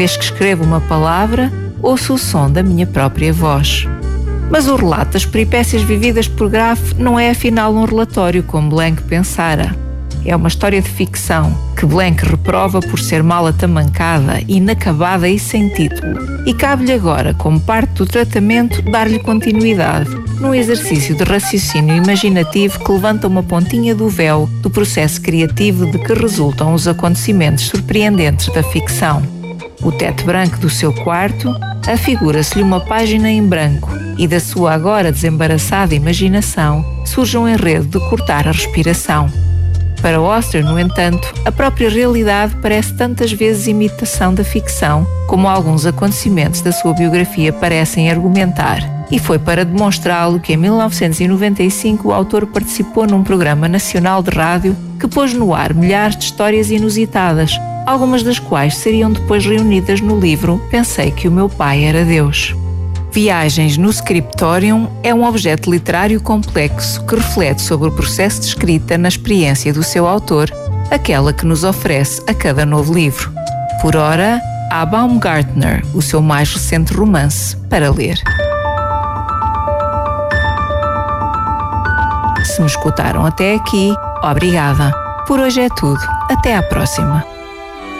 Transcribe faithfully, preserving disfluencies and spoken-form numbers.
vez que escrevo uma palavra, ouço o som da minha própria voz. Mas o relato das peripécias vividas por Graff não é afinal um relatório como Blank pensara. É uma história de ficção que Blank reprova por ser mal atamancada, inacabada e sem título. E cabe-lhe agora, como parte do tratamento, dar-lhe continuidade, num exercício de raciocínio imaginativo que levanta uma pontinha do véu do processo criativo de que resultam os acontecimentos surpreendentes da ficção. O teto branco do seu quarto afigura-se-lhe uma página em branco e da sua agora desembaraçada imaginação surge um enredo de cortar a respiração. Para Auster, no entanto, a própria realidade parece tantas vezes imitação da ficção, como alguns acontecimentos da sua biografia parecem argumentar. E foi para demonstrá-lo que em mil novecentos e noventa e cinco o autor participou num programa nacional de rádio que pôs no ar milhares de histórias inusitadas, algumas das quais seriam depois reunidas no livro Pensei que o meu pai era Deus. Viagens no Scriptorium é um objeto literário complexo que reflete sobre o processo de escrita na experiência do seu autor, aquela que nos oferece a cada novo livro. Por ora, há Baumgartner, o seu mais recente romance, para ler. Se me escutaram até aqui, obrigada. Por hoje é tudo. Até à próxima.